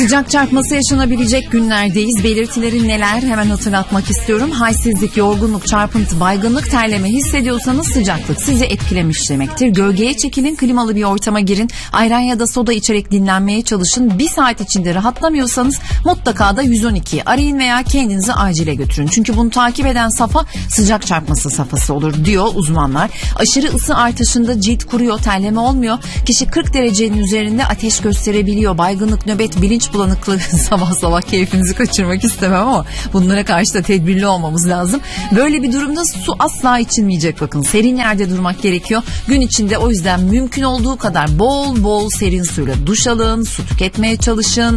Sıcak çarpması yaşanabilecek günlerdeyiz. Belirtileri neler? Hemen hatırlatmak istiyorum. Halsizlik, yorgunluk, çarpıntı, baygınlık, terleme hissediyorsanız sıcaklık sizi etkilemiş demektir. Gölgeye çekilin, klimalı bir ortama girin. Ayran ya da soda içerek dinlenmeye çalışın. Bir saat içinde rahatlamıyorsanız mutlaka da 112'yi arayın veya kendinizi acile götürün. Çünkü bunu takip eden safa sıcak çarpması safhası olur diyor uzmanlar. Aşırı ısı artışında cilt kuruyor, terleme olmuyor. Kişi 40 derecenin üzerinde ateş gösterebiliyor. Baygınlık, nöbet, bilinç bulanıklığı, sabah sabah keyfimizi kaçırmak istemem ama bunlara karşı da tedbirli olmamız lazım. Böyle bir durumda su asla içilmeyecek, bakın. Serin yerde durmak gerekiyor. Gün içinde o yüzden mümkün olduğu kadar bol bol serin suyla duş alın, su tüketmeye çalışın.